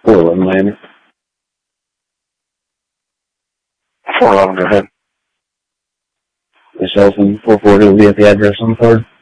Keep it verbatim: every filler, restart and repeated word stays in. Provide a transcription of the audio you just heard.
four eleven Miami. four eleven, go ahead. Miss Elton, four forty will be at the address on the card.